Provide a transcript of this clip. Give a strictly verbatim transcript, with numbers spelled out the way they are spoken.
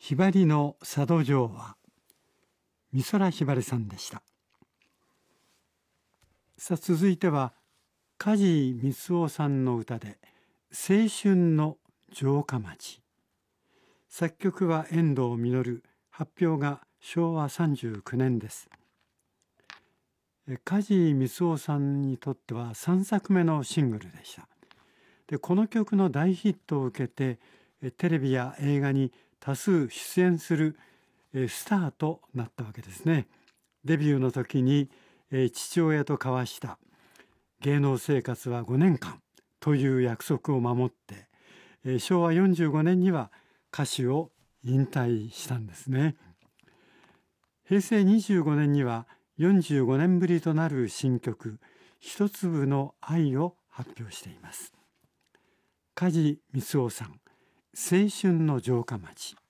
ひばりの佐渡情話、美空ひばりさんでした。さあ続いては梶光夫さんの歌で青春の城下町。作曲は遠藤実、発表がしょうわさんじゅうきゅうねんです。梶光夫さんにとってはさんさくめのシングルでした。でこの曲の大ヒットを受けてテレビや映画に多数出演するスターとなったわけですね。デビューの時に父親と交わした芸能生活はごねんかんという約束を守ってしょうわよんじゅうごねんには歌手を引退したんですね。へいせいにじゅうごねんにはよんじゅうごねんぶりとなる新曲「一粒の愛」を発表しています。梶光夫さん、青春の城下町。